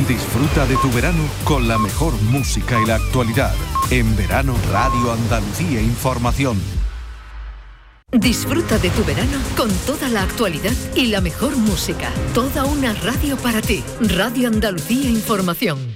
Disfruta de tu verano con la mejor música y la actualidad. En verano, Radio Andalucía Información. Disfruta de tu verano con toda la actualidad y la mejor música. Toda una radio para ti. Radio Andalucía Información.